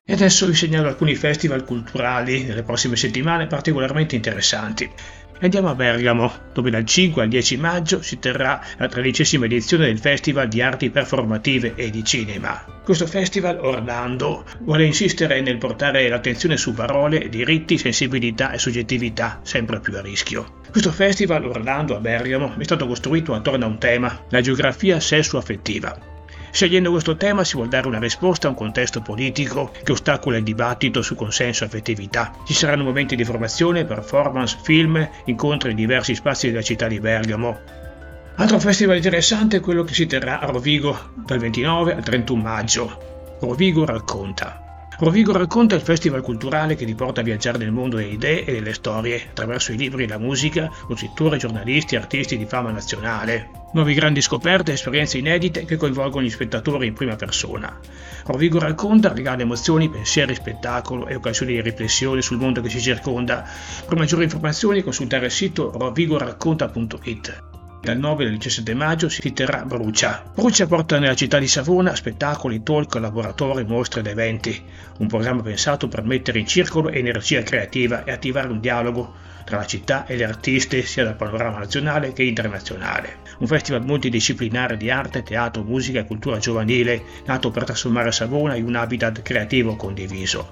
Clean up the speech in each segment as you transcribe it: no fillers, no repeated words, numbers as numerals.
E adesso vi segnalo alcuni festival culturali nelle prossime settimane particolarmente interessanti. Andiamo a Bergamo, dove dal 5 al 10 maggio si terrà la 13ª edizione del Festival di Arti Performative e di Cinema. Questo festival, Orlando, vuole insistere nel portare l'attenzione su parole, diritti, sensibilità e soggettività sempre più a rischio. Questo festival, Orlando a Bergamo, è stato costruito attorno a un tema, la geografia sessuo-affettiva. Scegliendo questo tema si vuol dare una risposta a un contesto politico che ostacola il dibattito su consenso e affettività. Ci saranno momenti di formazione, performance, film, incontri in diversi spazi della città di Bergamo. Altro festival interessante è quello che si terrà a Rovigo dal 29 al 31 maggio. Rovigo racconta. Rovigo racconta è il festival culturale che ti porta a viaggiare nel mondo delle idee e delle storie, attraverso i libri e la musica, con scrittori, giornalisti e artisti di fama nazionale. Nuove grandi scoperte e esperienze inedite che coinvolgono gli spettatori in prima persona. Rovigo racconta regala emozioni, pensieri, spettacolo e occasioni di riflessione sul mondo che ci circonda. Per maggiori informazioni consultare il sito rovigoracconta.it. Dal 9 al 17 maggio si terrà Brucia. Brucia porta nella città di Savona spettacoli, talk, laboratori, mostre ed eventi. Un programma pensato per mettere in circolo energia creativa e attivare un dialogo tra la città e le artiste sia dal panorama nazionale che internazionale. Un festival multidisciplinare di arte, teatro, musica e cultura giovanile, nato per trasformare Savona in un habitat creativo condiviso.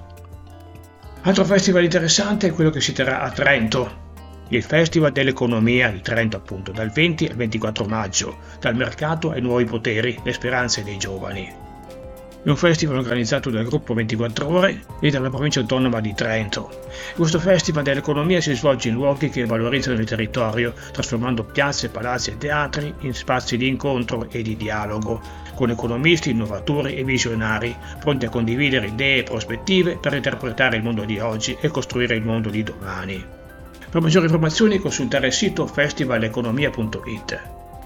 Altro festival interessante è quello che si terrà a Trento. Il Festival dell'Economia di Trento, appunto, dal 20 al 24 maggio, dal mercato ai nuovi poteri, le speranze dei giovani. È un festival organizzato dal gruppo 24 ore e dalla provincia autonoma di Trento. Questo Festival dell'Economia si svolge in luoghi che valorizzano il territorio, trasformando piazze, palazzi e teatri in spazi di incontro e di dialogo, con economisti, innovatori e visionari, pronti a condividere idee e prospettive per interpretare il mondo di oggi e costruire il mondo di domani. Per maggiori informazioni consultare il sito festivaleconomia.it.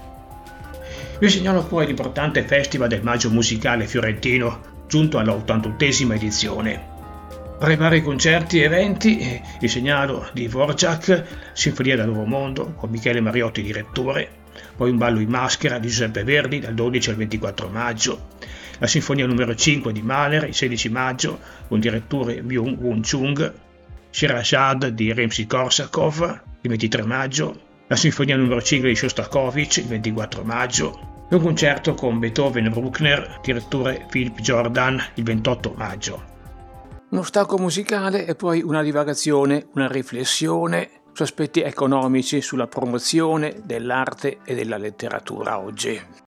Vi segnalo poi l'importante Festival del Maggio Musicale Fiorentino, giunto alla 81ª edizione. Tra i vari concerti e eventi vi segnalo di Dvorak, Sinfonia del Nuovo Mondo, con Michele Mariotti direttore, poi un ballo in maschera di Giuseppe Verdi dal 12 al 24 maggio, la Sinfonia numero 5 di Mahler il 16 maggio, con direttore Byung-Woo Chung, Sherazad di Rimsky-Korsakov il 23 maggio, la Sinfonia numero 5 di Shostakovich il 24 maggio e un concerto con Beethoven e Bruckner, direttore Philip Jordan il 28 maggio. Uno stacco musicale e poi una divagazione, una riflessione su aspetti economici, sulla promozione dell'arte e della letteratura oggi.